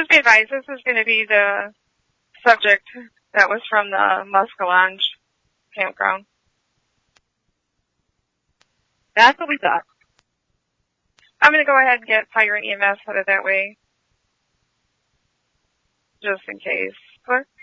Be advised, this is going to be the subject that was from the Muskellonge campground. That's what we thought. I'm going to go ahead and get fire and EMS headed that way. Just in case. Clerk?